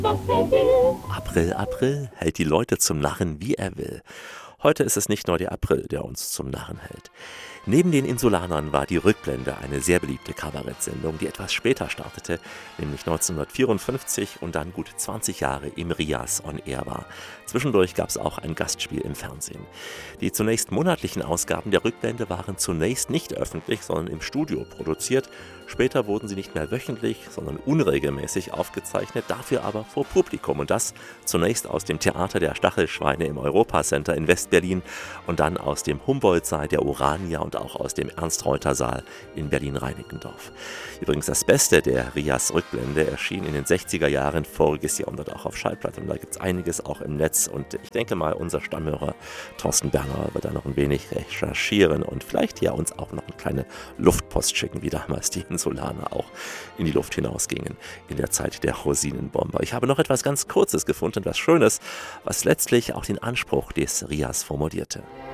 was er will. April, April hält die Leute zum Narren, wie er will. Heute ist es nicht nur der April, der uns zum Narren hält. Neben den Insulanern war die Rückblende eine sehr beliebte Kabarettsendung, die etwas später startete, nämlich 1954 und dann gut 20 Jahre im RIAS on Air war. Zwischendurch gab es auch ein Gastspiel im Fernsehen. Die zunächst monatlichen Ausgaben der Rückblende waren zunächst nicht öffentlich, sondern im Studio produziert. Später wurden sie nicht mehr wöchentlich, sondern unregelmäßig aufgezeichnet, dafür aber vor Publikum. Und das zunächst aus dem Theater der Stachelschweine im Europacenter in Westberlin und dann aus dem Humboldt-Saal der Urania und auch aus dem Ernst-Reuter-Saal in Berlin-Reinickendorf. Übrigens das Beste der RIAS-Rückblende erschien in den 60er Jahren voriges Jahrhundert auch auf Schallplatte. Und da gibt es einiges auch im Netz. Und ich denke mal, unser Stammhörer Thorsten Berner wird da noch ein wenig recherchieren und vielleicht hier uns auch noch eine kleine Luftpost schicken, wie damals die Insulaner auch in die Luft hinausgingen in der Zeit der Rosinenbomber. Ich habe noch etwas ganz Kurzes gefunden, etwas Schönes, was letztlich auch den Anspruch des RIAS formulierte.